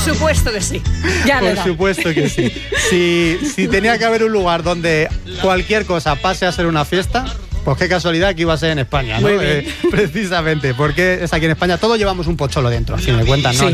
supuesto que sí. Ya Por supuesto que sí. Si tenía que haber un lugar donde cualquier cosa pase a ser una fiesta, pues qué casualidad que iba a ser en España, ¿no? Muy bien. Precisamente, porque es aquí en España. Todos llevamos un pocholo dentro, a fin de cuentas, ¿no? Sí.